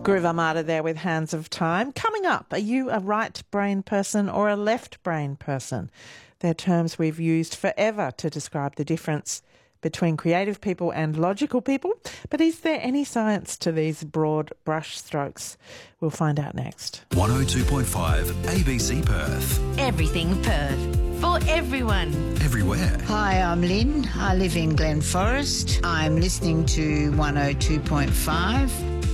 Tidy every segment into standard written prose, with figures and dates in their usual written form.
Groove Armada there with Hands of Time. Coming up, are you a right brain person or a left brain person? They're terms we've used forever to describe the difference between creative people and logical people. But is there any science to these broad brush strokes? We'll find out next. 102.5 ABC Perth. Everything Perth. For everyone. Everywhere. Hi, I'm Lynn. I live in Glen Forest. I'm listening to 102.5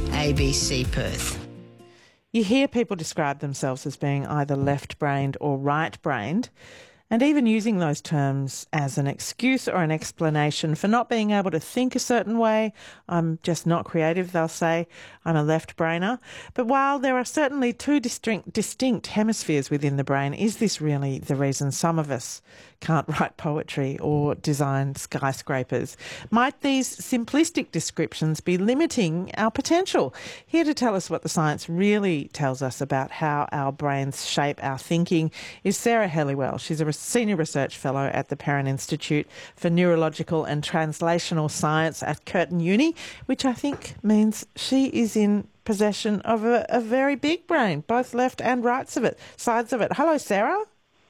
ABC Perth. You hear people describe themselves as being either left-brained or right-brained, and even using those terms as an excuse or an explanation for not being able to think a certain way. I'm just not creative, they'll say. I'm a left-brainer. But while there are certainly two distinct hemispheres within the brain, is this really the reason some of us can't write poetry or design skyscrapers? Might these simplistic descriptions be limiting our potential? Here to tell us what the science really tells us about how our brains shape our thinking is Sarah Helliwell. She's a Senior Research Fellow at the Perrin Institute for Neurological and Translational Science at Curtin Uni, which I think means she is in possession of a very big brain, both left and right sides of it. Hello, Sarah.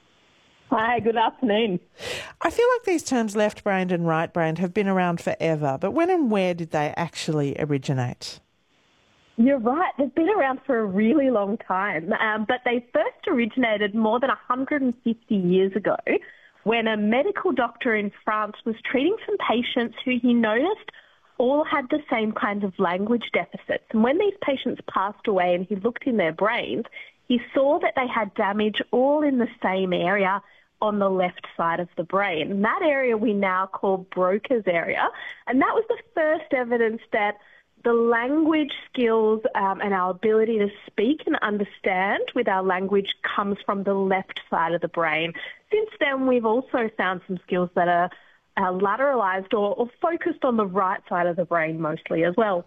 Hi, good afternoon. I feel like these terms left-brained and right-brained have been around forever, but when and where did they actually originate? You're right, they've been around for a really long time, but they first originated more than 150 years ago when a medical doctor in France was treating some patients who he noticed all had the same kinds of language deficits. And when these patients passed away and he looked in their brains, he saw that they had damage all in the same area on the left side of the brain. And that area we now call Broca's area. And that was the first evidence that the language skills and our ability to speak and understand with our language comes from the left side of the brain. Since then, we've also found some skills that are lateralized or focused on the right side of the brain mostly as well.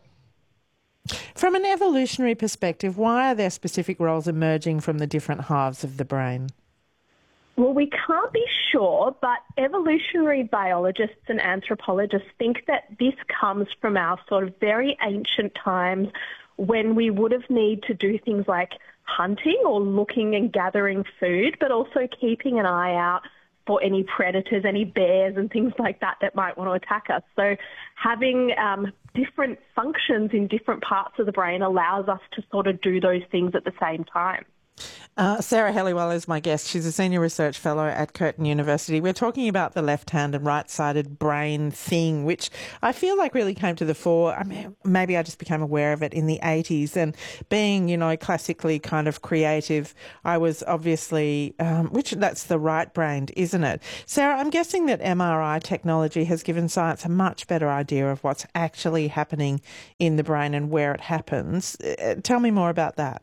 From an evolutionary perspective, why are there specific roles emerging from the different halves of the brain? Well, we can't be sure, but evolutionary biologists and anthropologists think that this comes from our sort of very ancient times when we would have needed to do things like hunting or looking and gathering food, but also keeping an eye out for any predators, any bears and things like that that might want to attack us. So having different functions in different parts of the brain allows us to sort of do those things at the same time. Sarah Helliwell is my guest. She's a Senior Research Fellow at Curtin University. We're talking about the left-hand and right-sided brain thing, which I feel like really came to the fore. I mean, maybe I just became aware of it in the 80s. And being, classically kind of creative, I was obviously, that's the right-brained, isn't it? Sarah, I'm guessing that MRI technology has given science a much better idea of what's actually happening in the brain and where it happens. Tell me more about that.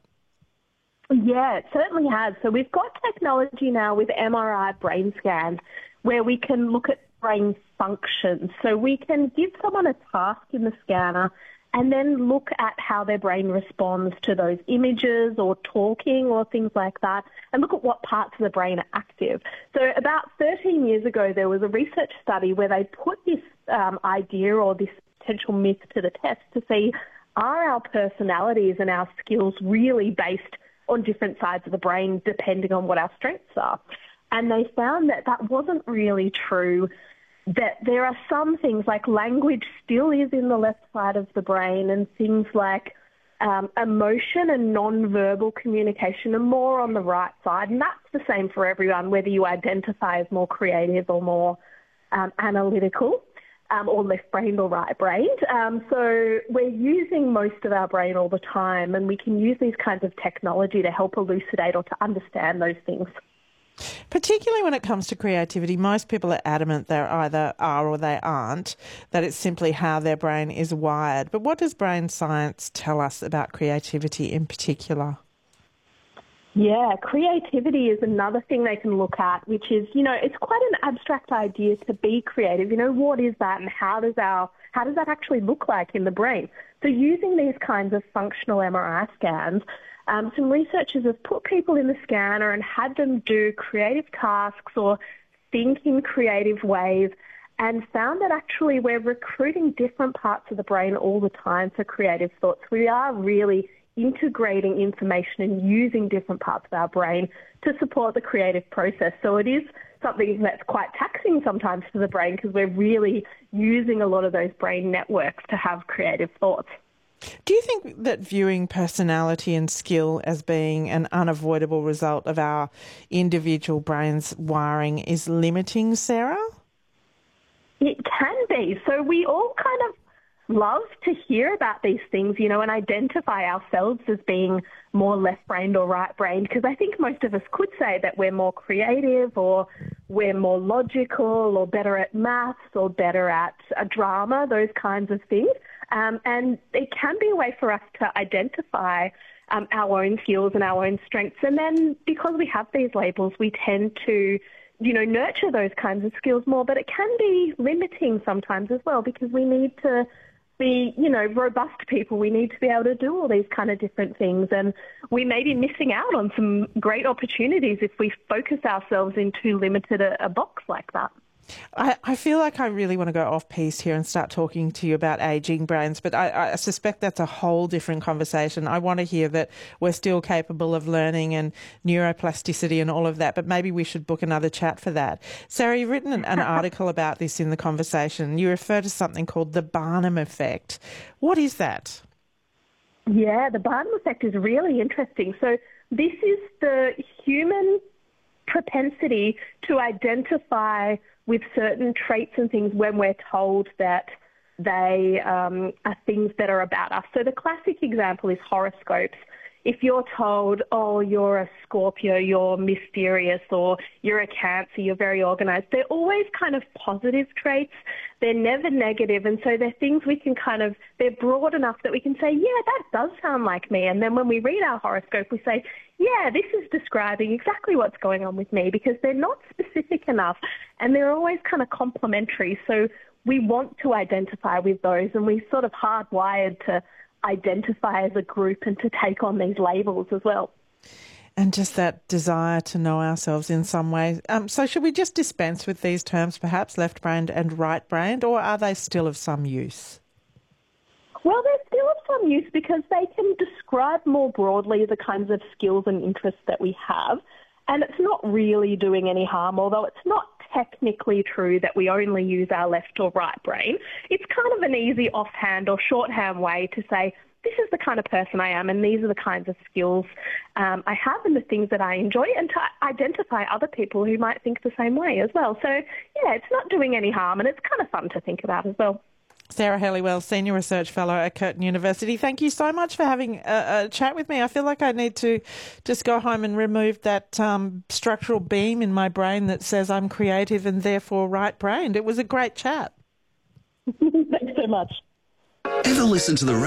Yeah, it certainly has. So we've got technology now with MRI brain scans where we can look at brain functions. So we can give someone a task in the scanner and then look at how their brain responds to those images or talking or things like that, and look at what parts of the brain are active. So about 13 years ago, there was a research study where they put this idea or this potential myth to the test to see, are our personalities and our skills really based on different sides of the brain depending on what our strengths are? And they found that that wasn't really true, that there are some things like language still is in the left side of the brain, and things like emotion and non-verbal communication are more on the right side. And that's the same for everyone, whether you identify as more creative or more analytical. Or left-brained or right-brained. So we're using most of our brain all the time, and we can use these kinds of technology to help elucidate or to understand those things. Particularly when it comes to creativity, most people are adamant they either are or they aren't, that it's simply how their brain is wired. But what does brain science tell us about creativity in particular? Yeah, creativity is another thing they can look at, which is, it's quite an abstract idea to be creative. What is that, and how does that actually look like in the brain? So using these kinds of functional MRI scans, some researchers have put people in the scanner and had them do creative tasks or think in creative ways, and found that actually we're recruiting different parts of the brain all the time for creative thoughts. We are really integrating information and using different parts of our brain to support the creative process. So it is something that's quite taxing sometimes for the brain because we're really using a lot of those brain networks to have creative thoughts. Do you think that viewing personality and skill as being an unavoidable result of our individual brain's wiring is limiting, Sarah? It can be. So we all kind of love to hear about these things, you know, and identify ourselves as being more left-brained or right-brained, because I think most of us could say that we're more creative or we're more logical or better at maths or better at a drama, those kinds of things. And it can be a way for us to identify our own skills and our own strengths. And then because we have these labels, we tend to, you know, nurture those kinds of skills more. But it can be limiting sometimes as well, because we need to be, you know, robust people. We need to be able to do all these kind of different things. And we may be missing out on some great opportunities if we focus ourselves in too limited a box like that. I feel like I really want to go off piece here and start talking to you about ageing brains, but I suspect that's a whole different conversation. I want to hear that we're still capable of learning and neuroplasticity and all of that, but maybe we should book another chat for that. Sarah, you've written an article about this in The Conversation. You refer to something called the Barnum effect. What is that? Yeah, the Barnum effect is really interesting. So this is the human propensity to identify with certain traits and things when we're told that they are things that are about us. So the classic example is horoscopes. If you're told, oh, you're a Scorpio, you're mysterious, or you're a Cancer, you're very organised, they're always kind of positive traits. They're never negative. And so they're things we can they're broad enough that we can say, yeah, that does sound like me. And then when we read our horoscope, we say, yeah, this is describing exactly what's going on with me, because they're not specific enough and they're always kind of complementary. So we want to identify with those, and we're sort of hardwired to identify as a group and to take on these labels as well. And just that desire to know ourselves in some way. So should we just dispense with these terms, perhaps left-brained and right-brained, or are they still of some use? Well, they're still of some use because they can describe more broadly the kinds of skills and interests that we have. And it's not really doing any harm, although it's not technically true that we only use our left or right brain. It's kind of an easy offhand or shorthand way to say, this is the kind of person I am and these are the kinds of skills I have and the things that I enjoy, and to identify other people who might think the same way as well. So, yeah, it's not doing any harm, and it's kind of fun to think about as well. Sarah Helliwell, Senior Research Fellow at Curtin University, thank you so much for having a chat with me. I feel like I need to just go home and remove that structural beam in my brain that says I'm creative and therefore right-brained. It was a great chat. Thanks so much. Ever listen to the